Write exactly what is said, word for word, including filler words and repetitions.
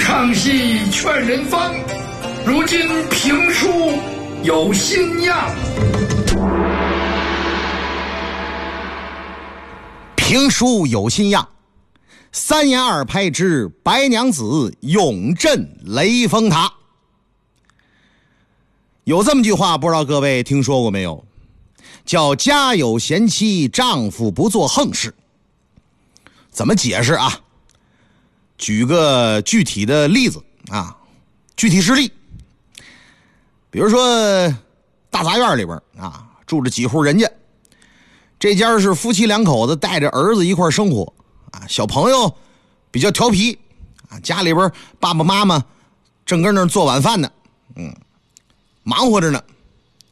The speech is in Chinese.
唱戏劝人方，如今评书有新样。 评书有新样，三言二拍之白娘子永镇雷峰塔。有这么句话，不知道各位听说过没有？叫家有贤妻，丈夫不做横事。怎么解释啊？举个具体的例子啊，具体事例。比如说大杂院里边啊，住着几户人家，这家是夫妻两口子带着儿子一块生活啊，小朋友比较调皮啊，家里边爸爸妈妈正跟那儿做晚饭呢，嗯，忙活着呢